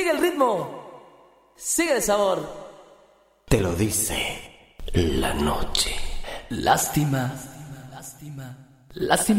Sigue el ritmo. Sigue el sabor. Te lo dice la noche. Lástima. Lástima. Lástima.